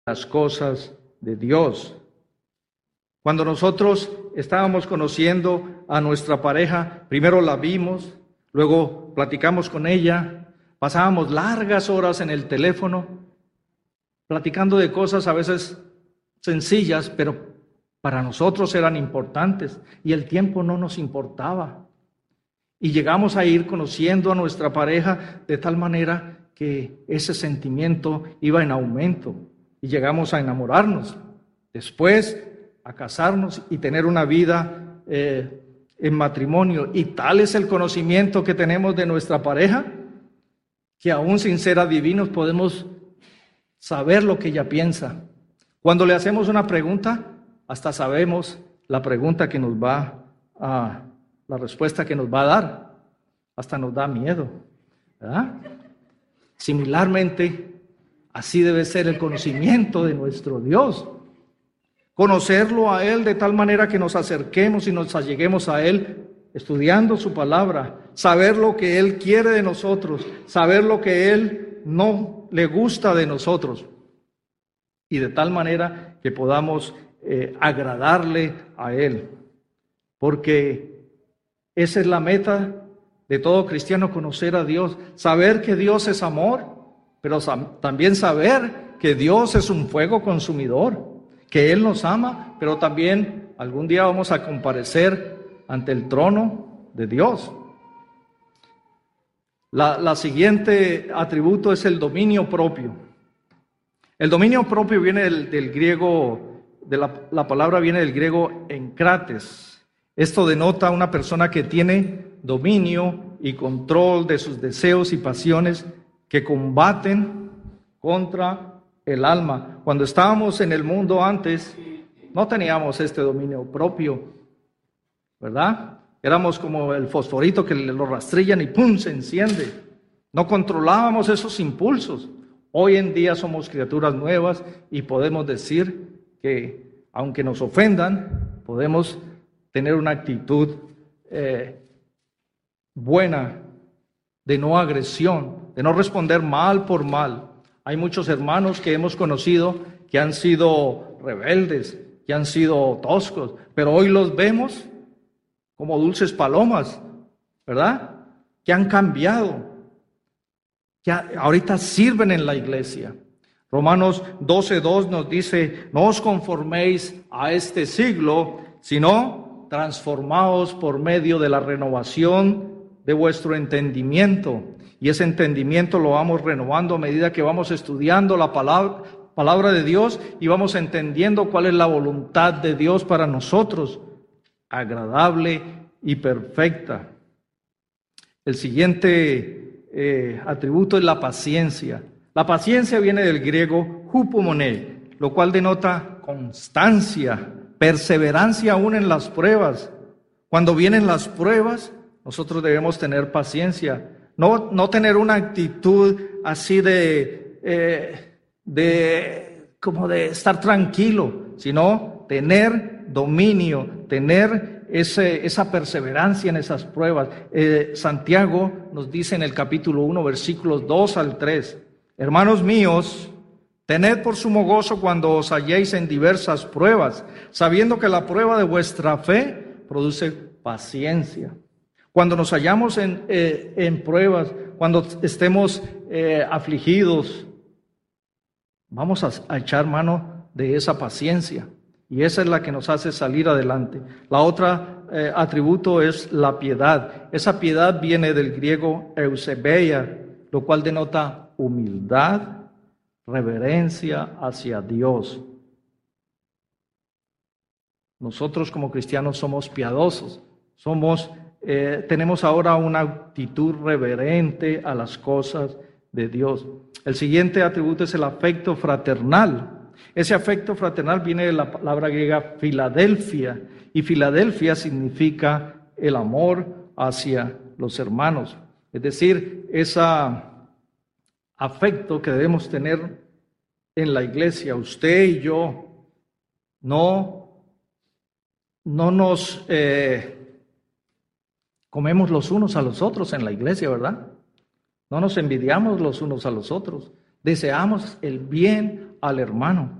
las cosas de Dios. Cuando nosotros estábamos conociendo a nuestra pareja, primero la vimos, luego platicamos con ella, pasábamos largas horas en el teléfono, platicando de cosas a veces sencillas, pero para nosotros eran importantes y el tiempo no nos importaba. Y llegamos a ir conociendo a nuestra pareja de tal manera que ese sentimiento iba en aumento y llegamos a enamorarnos. Después a casarnos y tener una vida en matrimonio. Y tal es el conocimiento que tenemos de nuestra pareja, que aún sin ser adivinos podemos saber lo que ella piensa. Cuando le hacemos una pregunta, hasta sabemos la pregunta que nos va a, la respuesta que nos va a dar. Hasta nos da miedo, ¿verdad? Similarmente, así debe ser el conocimiento de nuestro Dios. Conocerlo a Él de tal manera que nos acerquemos y nos alleguemos a Él estudiando su palabra, saber lo que Él quiere de nosotros, saber lo que Él no le gusta de nosotros y de tal manera que podamos agradarle a Él, porque esa es la meta de todo cristiano, conocer a Dios, saber que Dios es amor, pero también saber que Dios es un fuego consumidor, que Él nos ama, pero también algún día vamos a comparecer ante el trono de Dios. La siguiente atributo es el dominio propio. El dominio propio viene del griego, la palabra viene del griego enkrates. Esto denota a una persona que tiene dominio y control de sus deseos y pasiones que combaten contra el alma. Cuando estábamos en el mundo antes, no teníamos este dominio propio, ¿verdad? Éramos como el fosforito que lo rastrillan y ¡pum!, se enciende. No controlábamos esos impulsos. Hoy en día somos criaturas nuevas y podemos decir que, aunque nos ofendan, podemos tener una actitud buena, de no agresión, de no responder mal por mal. Hay muchos hermanos que hemos conocido que han sido rebeldes, que han sido toscos, pero hoy los vemos como dulces palomas, ¿verdad? Que han cambiado, que ahorita sirven en la iglesia. Romanos 12:2 nos dice: no os conforméis a este siglo, sino transformaos por medio de la renovación de vuestro entendimiento. Y ese entendimiento lo vamos renovando a medida que vamos estudiando la palabra de Dios y vamos entendiendo cuál es la voluntad de Dios para nosotros, agradable y perfecta. El siguiente atributo es la paciencia. La paciencia viene del griego hupomone, lo cual denota constancia, perseverancia aún en las pruebas. Cuando vienen las pruebas, nosotros debemos tener paciencia, no tener una actitud así como de estar tranquilo, sino tener dominio, tener esa perseverancia en esas pruebas. Santiago nos dice en el capítulo 1, versículos 2 al 3, hermanos míos, tened por sumo gozo cuando os halléis en diversas pruebas, sabiendo que la prueba de vuestra fe produce paciencia. Cuando nos hallamos en pruebas, cuando estemos afligidos, vamos a echar mano de esa paciencia. Y esa es la que nos hace salir adelante. La otra atributo es la piedad. Esa piedad viene del griego eusebeia, lo cual denota humildad, reverencia hacia Dios. Nosotros como cristianos somos piadosos, tenemos ahora una actitud reverente a las cosas de Dios. El siguiente atributo es el afecto fraternal. Ese afecto fraternal viene de la palabra griega Filadelfia, y Filadelfia significa el amor hacia los hermanos. Es decir, ese afecto que debemos tener en la iglesia, usted y yo, no nos comemos los unos a los otros en la iglesia, ¿verdad? No nos envidiamos los unos a los otros. Deseamos el bien al hermano.